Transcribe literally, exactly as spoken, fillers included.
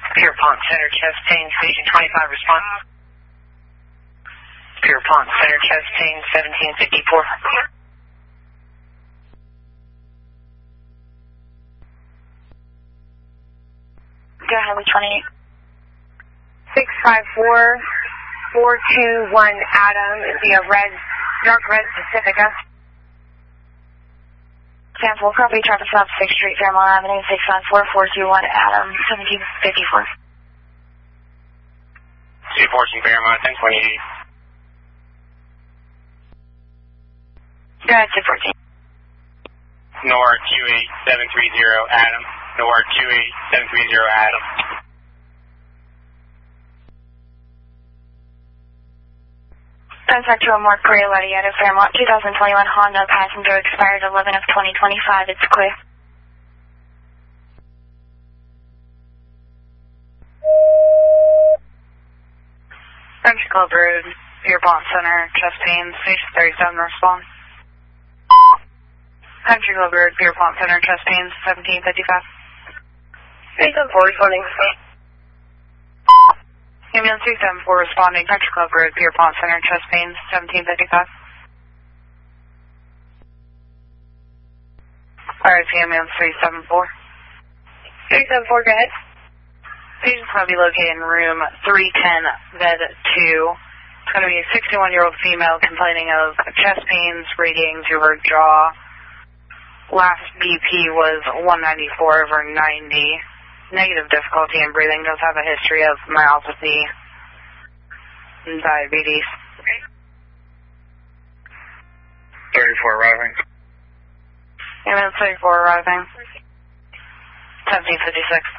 Pierpont Center, chest pain, station twenty-five, response. Pierpont Center, chest pain, seventeen fifty-four. Go ahead with twenty-eight. six five four, four two one Adam, via red, dark red Pacifica. Sample, copy, traffic stop, sixth Street, Fairmont Avenue, six five four, four two one Adam, seventeen fifty-four. two fourteen Fairmont, ten twenty-eight. Go ahead, two fourteen. Nor two eight seven three zero Adam. Nor two eight seven three zero Adam. Contact to a more Korea Larietta, Fairmont, two thousand twenty-one Honda passenger, expired eleven of twenty twenty-five. It's clear. Country Club Road, Pierpont Center, chest pain, station thirty-seven, respond. Country Club Road, Pierpont Center, chest pain, seventeen fifty-five. thirty-seven four, responding. Ambulance three seven four responding, Country Club Road, Pierpont Center, chest pain, seventeen fifty-five. Alright, ambulance three seven four. thirty-seven four, go ahead. Patient's going to be located in room three ten, bed two. It's going to be a sixty-one-year-old female complaining of chest pains, radiating to her jaw. Last B P was one ninety-four over ninety. Negative difficulty in breathing, does have a history of myopathy and diabetes. thirty-four arriving. Ambulance thirty-four arriving. seventeen fifty-six.